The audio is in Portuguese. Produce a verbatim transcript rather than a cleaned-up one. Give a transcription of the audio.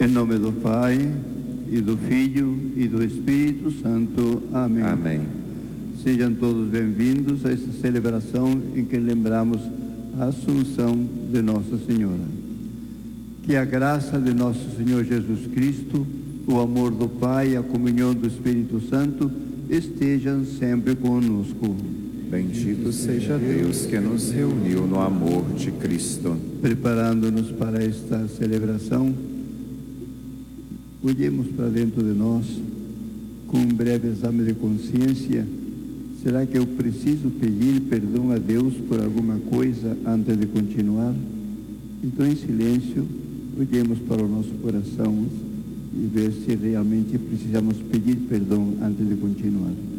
Em nome do Pai, e do Filho, e do Espírito Santo. Amém. Amém. Sejam todos bem-vindos a esta celebração em que lembramos a Assunção de Nossa Senhora. Que a graça de nosso Senhor Jesus Cristo, o amor do Pai e a comunhão do Espírito Santo estejam sempre conosco. Bendito seja Deus que nos reuniu no amor de Cristo. Preparando-nos para esta celebração, olhemos para dentro de nós com um breve exame de consciência. Será que eu preciso pedir perdão a Deus por alguma coisa antes de continuar? Então, em silêncio, olhemos para o nosso coração e ver se realmente precisamos pedir perdão antes de continuar.